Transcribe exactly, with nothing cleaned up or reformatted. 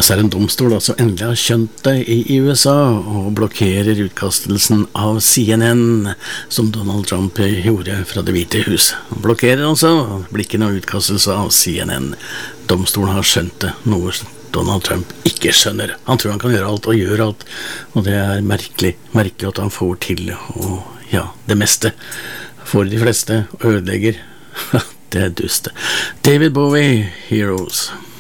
så er det en domstol som endelig har skjønt det i U S A og blokkerer utkastelsen av C N N som Donald Trump gjorde fra Det hvite hus. Han blokkerer altså, det blir ikke noe utkastelse av C N N. Domstolen har skjønt det, noe Donald Trump ikke skjønner. Han tror han kan gjøre alt og gjør alt, og det er merkelig, merkelig at han får til, og ja, det meste for de fleste ødelegger. Det er dust. David Bowie, Heroes.